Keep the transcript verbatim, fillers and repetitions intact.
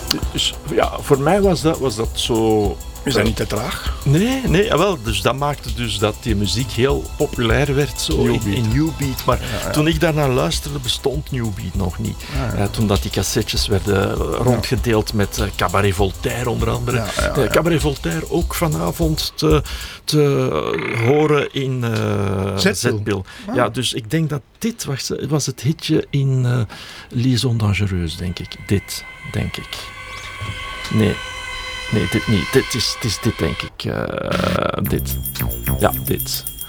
Dus ja, voor mij was dat, was dat zo... Is dat niet te traag? Nee, nee, jawel. Dus dat maakte dus dat die muziek heel populair werd zo in, in New Beat. Maar ja, ja. toen ik daarnaar luisterde, bestond New Beat nog niet. Ja, ja. Uh, toen dat die cassettes werden rondgedeeld met uh, Cabaret Voltaire onder andere. Ja, ja, ja. Uh, Cabaret Voltaire ook vanavond te, te horen in uh, Zetbil. Ah. Ja, dus ik denk dat dit was, was het hitje in uh, Liaison Dangereuse, denk ik. Dit, denk ik. Nee. Nee, dit niet. Dit is, dit is dit, denk ik. Uh, dit. Ja, dit.